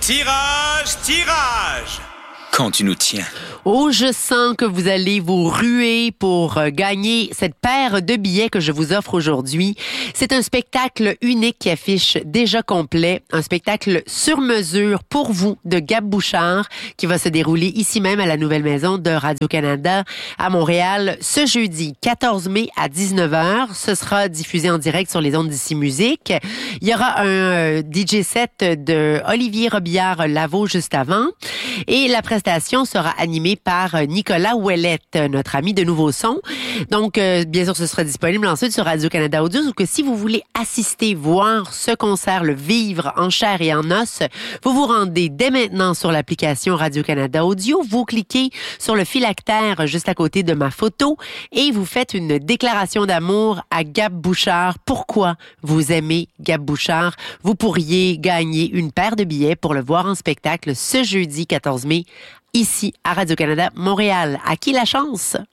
Tirage, tirage! Quand tu nous tiens. Oh, je sens que vous allez vous ruer pour gagner cette paire de billets que je vous offre aujourd'hui. C'est un spectacle unique qui affiche déjà complet, un spectacle sur mesure pour vous de Gab Bouchard qui va se dérouler ici même à la Nouvelle Maison de Radio-Canada à Montréal ce jeudi 14 mai à 19h. Ce sera diffusé en direct sur les ondes d'Ici Musique. Il y aura un DJ set de Olivier Robillard-Lavaux juste avant et la prestation sera animée par Nicolas Ouellette, notre ami de Nouveau Son. Donc, bien sûr, ce sera disponible ensuite sur Radio-Canada Audio. Donc, si vous voulez assister, voir ce concert, le vivre en chair et en os, vous vous rendez dès maintenant sur l'application Radio-Canada Audio. Vous cliquez sur le phylactère juste à côté de ma photo et vous faites une déclaration d'amour à Gab Bouchard. Pourquoi vous aimez Gab Bouchard? Vous pourriez gagner une paire de billets pour le voir en spectacle ce jeudi 14 mai ici à Radio-Canada Montréal. À qui la chance?